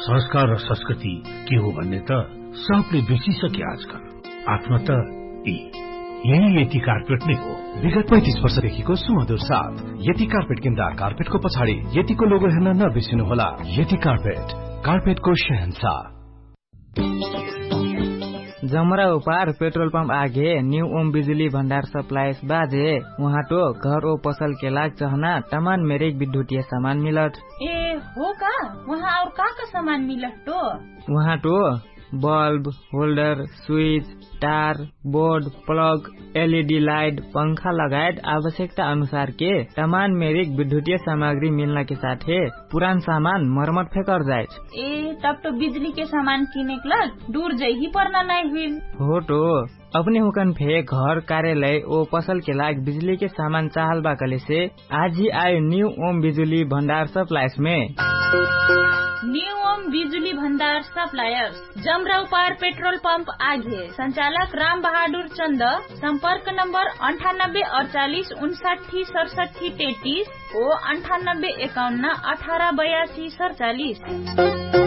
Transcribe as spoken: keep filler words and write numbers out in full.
संस्कार र संस्कृति के हो भन्ने त सबले बिर्सिसके आजकल। आफ्नो त यही यति कार्पेट नै हो। विगत पैंतीस वर्षदेखिको सुमधुर साथ यति कार्पेट किन्दा कार्पेटको पछाडि यतिको लोगो हेर्न नबिर्सिनुहोला। यति कार्पेट, कार्पेटको शहंशाह। जमरा उपार पेट्रोल पंप आगे न्यू ओम बिजली भंडार सप्लाईस बाजे वहाँ तो घर ओ पसल के लाग चाहना तमाम मेरे विद्युतीय सामान मिलत। ए हो का वहाँ और का का सामान मिलत तो? वहाँ तो बल्ब, होल्डर, स्विच, तार, बोर्ड, प्लग, एलईडी लाइट, पंखा लगायत आवश्यकता अनुसार के तमाम मेरिक विद्युतीय सामग्री मिलने के साथ है पुरान सामान मरम्मत फेंकर जाए। ए तब तो बिजली के सामान किने के लग दूर जही पड़ना नहीं हुई। हो तो अपने हुकन फे घर कार्यालय ओ पसल के लाग बिजली के सामान चाहल बाकले से आज ही आए न्यू ओम बिजली भंडार सप्लायर्स में। न्यू ओम बिजली भंडार सप्लायर्स, जमराव पार पेट्रोल पंप आगे, संचालक राम बहादुर चंद, संपर्क नंबर अंठानब्बे अड़तालीस उनसाठी सड़सठी तैतीस ओ अंठानब्बे इक्यावन अठारह बयासी सड़चालीस।